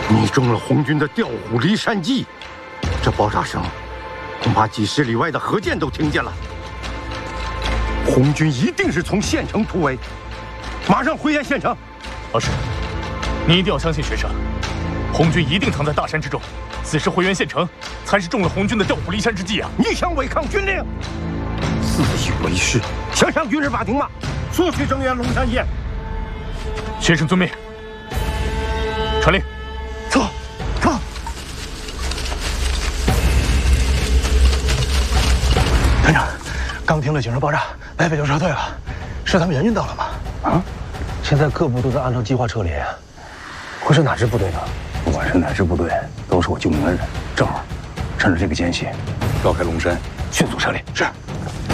你中了红军的调虎离山计，这爆炸声，恐怕几十里外的何健都听见了。红军一定是从县城突围，马上回援县城。 老师，你一定要相信学生，红军一定藏在大山之中，此时回援县城，才是中了红军的调虎离山之计啊！ 你想违抗军令，自以为是，想上军事法庭吗？速去增援龙山县。 学生遵命。传令。 走，走。 团长，刚听了警示爆炸，北北就撤退了，是他们援军到了吗？ 啊！现在各部都在按照计划撤离啊。会是哪支部队呢？不管是哪支部队，都是我救命恩人。正好，趁着这个间隙，绕开龙山，迅速撤离。是。